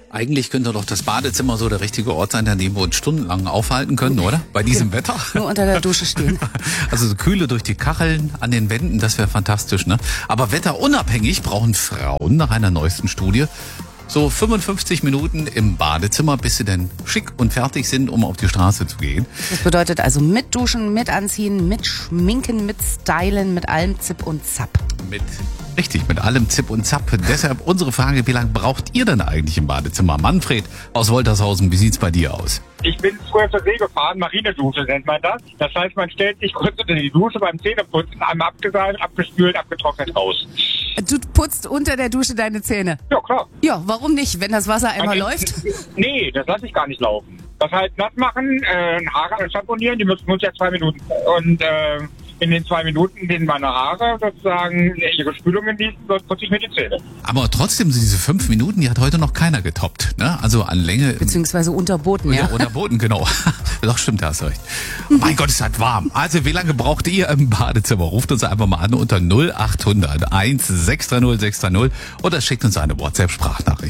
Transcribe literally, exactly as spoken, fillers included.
Eigentlich könnte doch das Badezimmer so der richtige Ort sein, an dem wir uns stundenlang aufhalten können, oder? Bei diesem Wetter. Nur unter der Dusche stehen. Also so Kühle durch die Kacheln an den Wänden, das wäre fantastisch, ne? Aber wetterunabhängig brauchen Frauen nach einer neuesten Studie so fünfundfünfzig Minuten im Badezimmer, bis sie denn schick und fertig sind, um auf die Straße zu gehen. Das bedeutet also mit Duschen, mit Anziehen, mit Schminken, mit Stylen, mit allem Zip und Zap. Mit Richtig, mit allem Zip und Zap. Deshalb unsere Frage, wie lange braucht ihr denn eigentlich im Badezimmer? Manfred aus Woltershausen, wie sieht's bei dir aus? Ich bin früher zur See gefahren, Marinedusche nennt man das. Das heißt, man stellt sich kurz unter die Dusche beim Zähneputzen, einmal abgeseilt, abgespült, abgetrocknet raus. Du putzt unter der Dusche deine Zähne? Ja, klar. Ja, warum nicht, wenn das Wasser einmal Okay. läuft? Nee, das lasse ich gar nicht laufen. Das halt nass machen, äh, Haare schamponieren, die müssen uns ja zwei Minuten. Und äh, in den zwei Minuten, in denen meine Haare sozusagen ihre Spülung genießen, putze ich mir die Zähne. Aber trotzdem, diese fünf Minuten, die hat heute noch keiner getoppt, ne? Also an Länge. Beziehungsweise unterboten, ja. Ja, unterboten, genau. Doch, stimmt, da hast du recht. Mein Gott, ist halt warm. Also, wie lange braucht ihr im Badezimmer? Ruft uns einfach mal an unter null acht hundert eins sechs drei null sechs drei null oder schickt uns eine WhatsApp-Sprachnachricht.